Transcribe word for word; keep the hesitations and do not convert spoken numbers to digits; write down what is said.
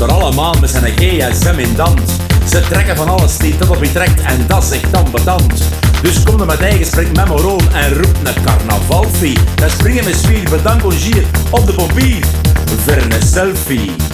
door allemaal met zijn G S M in dans. Ze trekken van alles die tot op je trekt en dat is echt ambetant. Dus kom er met eigen spring met moroon en roep een carnavalfie. Dan springen we sfeer, bedankt ongier op de pompier voor een selfie.